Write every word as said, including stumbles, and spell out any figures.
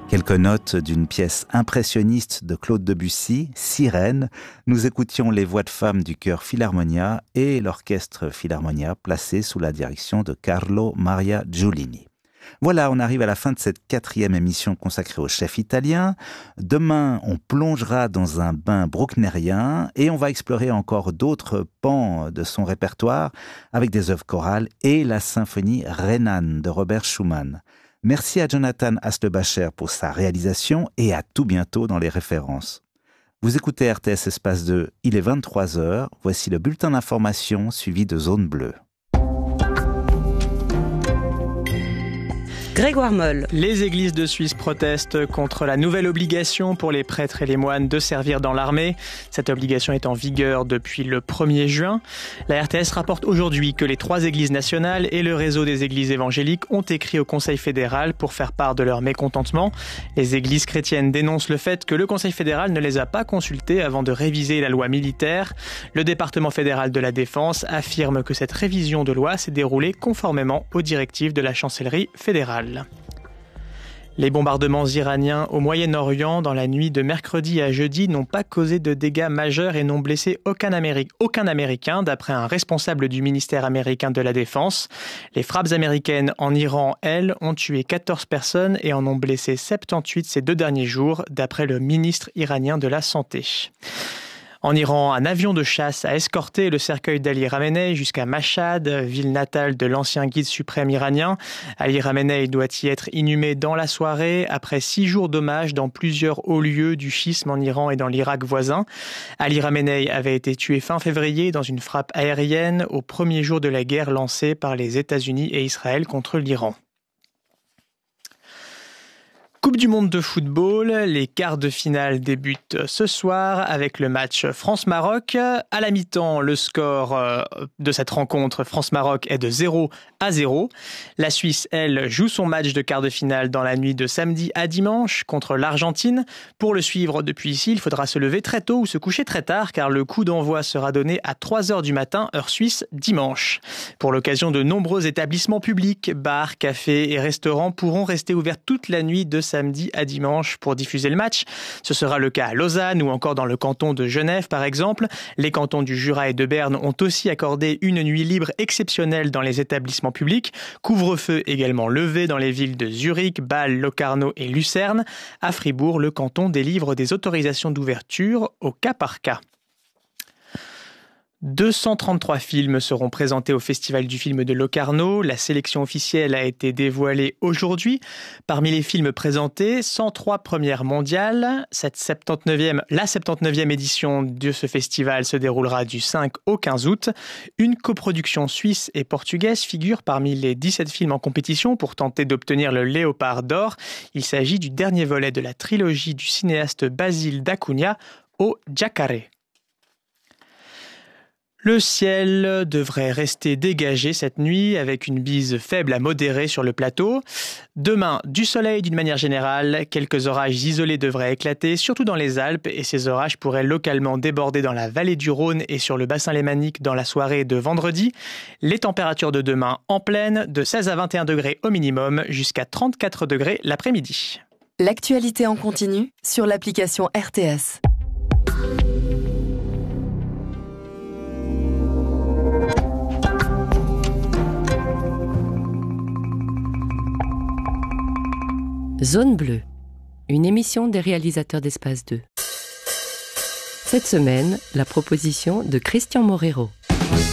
Quelques notes d'une pièce impressionniste de Claude Debussy, Sirène. Nous écoutions les voix de femmes du chœur Philharmonia et l'orchestre Philharmonia placé sous la direction de Carlo Maria Giulini. Voilà, on arrive à la fin de cette quatrième émission consacrée au chef italien. Demain, on plongera dans un bain brucknerien et on va explorer encore d'autres pans de son répertoire avec des œuvres chorales et la symphonie Renan de Robert Schumann. Merci à Jonathan Haslebacher pour sa réalisation et à tout bientôt dans les références. Vous écoutez R T S Espace deux, il est vingt-trois heures. Voici le bulletin d'information suivi de Zone Bleue. Grégoire Moll. Les églises de Suisse protestent contre la nouvelle obligation pour les prêtres et les moines de servir dans l'armée. Cette obligation est en vigueur depuis le premier juin. La R T S rapporte aujourd'hui que les trois églises nationales et le réseau des églises évangéliques ont écrit au Conseil fédéral pour faire part de leur mécontentement. Les églises chrétiennes dénoncent le fait que le Conseil fédéral ne les a pas consultés avant de réviser la loi militaire. Le département fédéral de la Défense affirme que cette révision de loi s'est déroulée conformément aux directives de la chancellerie fédérale. Les bombardements iraniens au Moyen-Orient dans la nuit de mercredi à jeudi n'ont pas causé de dégâts majeurs et n'ont blessé aucun, Améri- aucun Américain, d'après un responsable du ministère américain de la Défense. Les frappes américaines en Iran, elles, ont tué quatorze personnes et en ont blessé soixante-dix-huit ces deux derniers jours, d'après le ministre iranien de la Santé. En Iran, un avion de chasse a escorté le cercueil d'Ali Khamenei jusqu'à Mashhad, ville natale de l'ancien guide suprême iranien. Ali Khamenei doit y être inhumé dans la soirée, après six jours d'hommage dans plusieurs hauts lieux du schisme en Iran et dans l'Irak voisin. Ali Khamenei avait été tué fin février dans une frappe aérienne au premier jour de la guerre lancée par les États-Unis et Israël contre l'Iran. Coupe du monde de football, les quarts de finale débutent ce soir avec le match France-Maroc. À la mi-temps, le score de cette rencontre France-Maroc est de zéro à zéro. La Suisse, elle, joue son match de quart de finale dans la nuit de samedi à dimanche contre l'Argentine. Pour le suivre depuis ici, il faudra se lever très tôt ou se coucher très tard car le coup d'envoi sera donné à trois heures du matin, heure suisse, dimanche. Pour l'occasion, de nombreux établissements publics, bars, cafés et restaurants pourront rester ouverts toute la nuit de samedi à dimanche pour diffuser le match. Ce sera le cas à Lausanne ou encore dans le canton de Genève par exemple. Les cantons du Jura et de Berne ont aussi accordé une nuit libre exceptionnelle dans les établissements publics. Couvre-feu également levé dans les villes de Zurich, Bâle, Locarno et Lucerne. À Fribourg, le canton délivre des autorisations d'ouverture au cas par cas. deux cent trente-trois films seront présentés au Festival du film de Locarno. La sélection officielle a été dévoilée aujourd'hui. Parmi les films présentés, cent trois premières mondiales. Cette soixante-dix-neuvième, la soixante-dix-neuvième édition de ce festival se déroulera du cinq au quinze août. Une coproduction suisse et portugaise figure parmi les dix-sept films en compétition pour tenter d'obtenir le Léopard d'or. Il s'agit du dernier volet de la trilogie du cinéaste Basile Dacunha, O Jacare. Le ciel devrait rester dégagé cette nuit avec une bise faible à modérée sur le plateau. Demain, du soleil d'une manière générale. Quelques orages isolés devraient éclater, surtout dans les Alpes, et ces orages pourraient localement déborder dans la vallée du Rhône et sur le bassin lémanique dans la soirée de vendredi. Les températures de demain en pleine, de seize à vingt et un degrés au minimum, jusqu'à trente-quatre degrés l'après-midi. L'actualité en continu sur l'application R T S. Zone Bleue, une émission des réalisateurs d'Espace deux. Cette semaine, la proposition de Christian Morero.